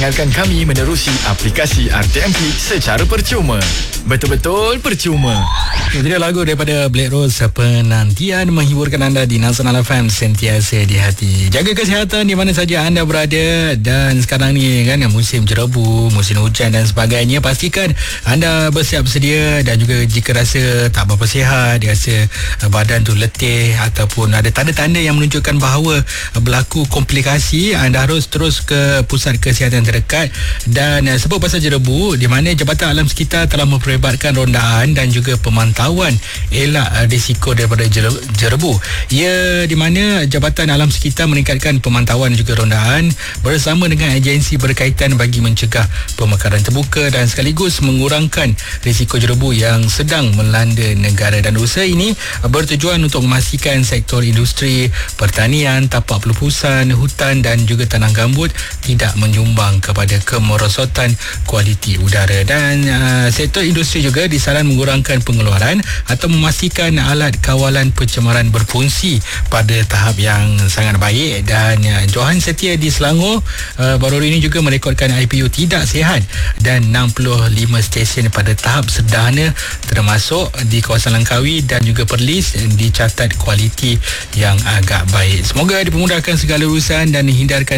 dengarkan kami menerusi aplikasi RTMP secara percuma. Betul-betul percuma. Itu dia lagu daripada Black Rose, penantian menghiburkan anda di Nasional FM, sentiasa di hati. Jaga kesihatan di mana saja anda berada. Dan sekarang ni kan musim jerebu, musim hujan dan sebagainya. Pastikan anda bersiap sedia. Dan juga jika rasa tak berapa sihat, rasa badan tu letih ataupun ada tanda-tanda yang menunjukkan bahawa berlaku komplikasi, anda harus terus ke pusat kesihatan terdekat. Dan sebab pasal jerebu, di mana Jabatan Alam Sekitar telah memperhebatkan rondaan dan juga pemantauan elak risiko daripada jerebu. Ia di mana Jabatan Alam Sekitar meningkatkan pemantauan juga rondaan bersama dengan agensi berkaitan bagi mencegah pemekaran terbuka dan sekaligus mengurangkan risiko jerebu yang sedang melanda negara. Dan usaha ini bertujuan untuk memastikan sektor industri, pertanian, tapak pelepusan, hutan dan juga tanah gambut tidak menyumbang kepada kemerosotan kualiti udara. Dan sektor industri juga disaran mengurangkan pengeluaran atau memastikan alat kawalan pencemaran berfungsi pada tahap yang sangat baik. Dan Johan Setia di Selangor baru ini juga merekodkan IPU tidak sihat dan 65 stesen pada tahap sederhana termasuk di kawasan Langkawi dan juga Perlis dicatat kualiti yang agak baik. Semoga dipermudahkan segala urusan dan dihindarkan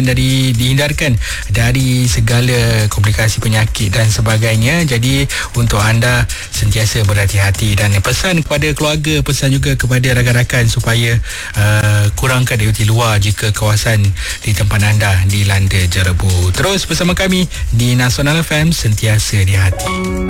dari segala komplikasi penyakit dan sebagainya. Jadi untuk anda sentiasa berhati-hati dan pesan kepada keluarga, pesan juga kepada rakan-rakan supaya kurangkan aktiviti luar jika kawasan di tempat anda dilanda jerebu. Terus bersama kami di Nasional FM, sentiasa di hati.